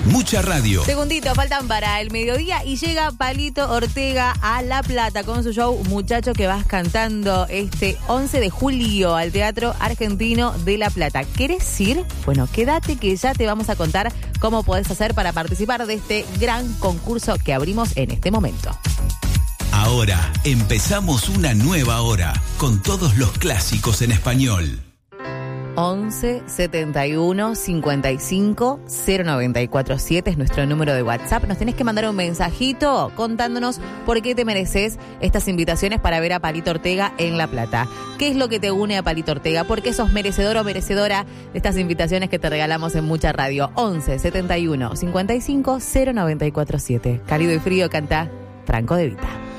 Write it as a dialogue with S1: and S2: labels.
S1: Mucha radio.
S2: Segunditos faltan para el mediodía y llega Palito Ortega a La Plata con su show Muchacho que vas cantando este 11 de julio al Teatro Argentino de La Plata. ¿Querés ir? Bueno, quédate que ya te vamos a contar cómo podés hacer para participar de este gran concurso que abrimos en este momento.
S1: Ahora empezamos una nueva hora con todos los clásicos en español.
S2: 11 71 55 0947 es nuestro número de WhatsApp. Nos tenés que mandar un mensajito contándonos por qué te mereces estas invitaciones para ver a Palito Ortega en La Plata. ¿Qué es lo que te une a Palito Ortega? ¿Por qué sos merecedor o merecedora de estas invitaciones que te regalamos en Mucha Radio? 11 71 55 0947. Cálido y frío canta Franco De Vita.